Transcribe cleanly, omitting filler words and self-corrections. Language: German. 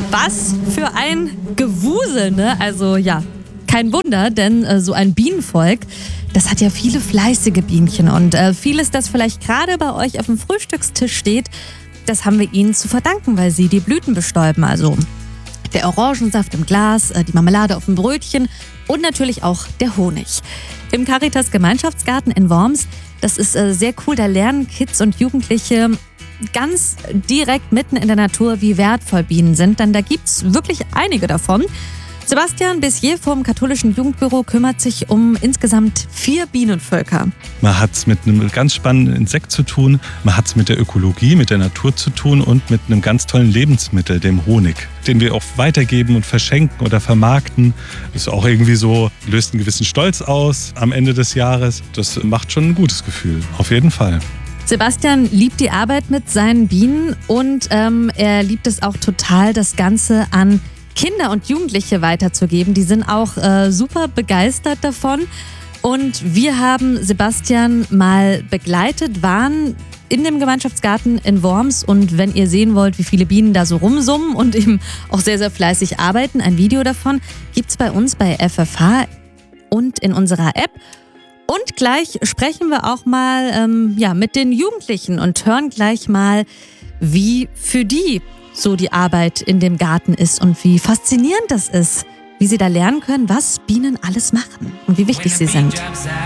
Was für ein Gewusel, ne? Also ja, kein Wunder, denn so ein Bienenvolk, das hat ja viele fleißige Bienchen und vieles, das vielleicht gerade bei euch auf dem Frühstückstisch steht, das haben wir ihnen zu verdanken, weil sie die Blüten bestäuben. Also der Orangensaft im Glas, die Marmelade auf dem Brötchen und natürlich auch der Honig. Im Caritas Gemeinschaftsgarten in Worms, das ist sehr cool, da lernen Kids und Jugendliche ganz direkt mitten in der Natur, wie wertvoll Bienen sind, denn da gibt's wirklich einige davon. Sebastian Bessier vom katholischen Jugendbüro kümmert sich um insgesamt 4 Bienenvölker. Man hat es mit einem ganz spannenden Insekt zu tun, man hat es mit der Ökologie, mit der Natur zu tun und mit einem ganz tollen Lebensmittel, dem Honig, den wir auch weitergeben und verschenken oder vermarkten. Ist auch irgendwie so, löst einen gewissen Stolz aus am Ende des Jahres. Das macht schon ein gutes Gefühl, auf jeden Fall. Sebastian liebt die Arbeit mit seinen Bienen und er liebt es auch total, das Ganze an Kinder und Jugendliche weiterzugeben. Die sind auch super begeistert davon. Und wir haben Sebastian mal begleitet, waren in dem Gemeinschaftsgarten in Worms. Und wenn ihr sehen wollt, wie viele Bienen da so rumsummen und eben auch sehr, sehr fleißig arbeiten, ein Video davon gibt's bei uns bei FFH und in unserer App. Und gleich sprechen wir auch mal mit den Jugendlichen und hören gleich mal, wie für die so die Arbeit in dem Garten ist und wie faszinierend das ist, wie sie da lernen können, was Bienen alles machen und wie wichtig sie sind.